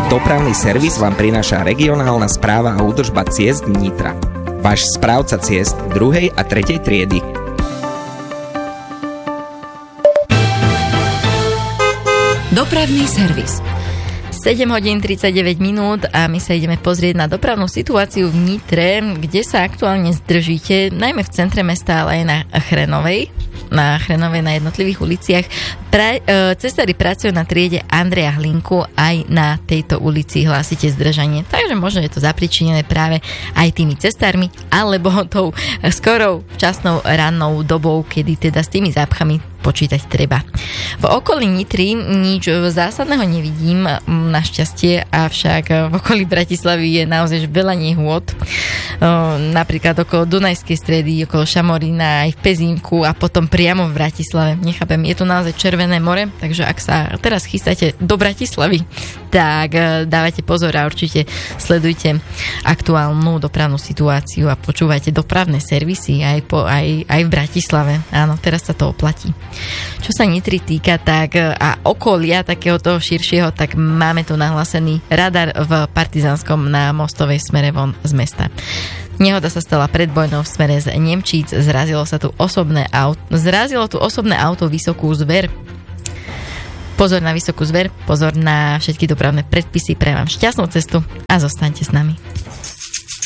Dopravný servis vám prináša regionálna správa a údržba ciest Nitra. Váš správca ciest 2. a 3. triedy. Dopravný servis. 7 hodín 39 minút a my sa ideme pozrieť na dopravnú situáciu v Nitre, kde sa aktuálne zdržíte, najmä v centre mesta, ale aj na Chrenovej na jednotlivých uliciach. Cestári pracujú na triede Andreja Hlinku, aj na tejto ulici hlásite zdržanie. Takže možno je to zapričinené práve aj tými cestármi, alebo tou skorou včasnou rannou dobou, kedy teda s tými zápchami počítať treba. V okolí Nitry nič zásadného nevidím, našťastie, avšak v okolí Bratislavy je naozaj veľa nehôd. Napríklad okolo Dunajskej Stredy, okolo Šamorína, aj v Pezinku a potom priamo v Bratislave. Nechápem, je tu naozaj Červené more, takže ak sa teraz chystáte do Bratislavy, tak dávajte pozor a určite sledujte aktuálnu dopravnú situáciu a počúvajte dopravné servisy aj v Bratislave. Áno, teraz sa to oplatí. Čo sa Nitry týka, tak a okolia takého toho širšieho, tak máme tu nahlásený radar v Partizánskom na Mostovej smere von z mesta. Nehoda sa stala predbojnou v smere z Nemčíc, zrazilo tu osobné auto Vysokú Zver. Pozor na Vysokú Zver, pozor na všetky dopravné predpisy, prajem vám šťastnú cestu a zostaňte s nami.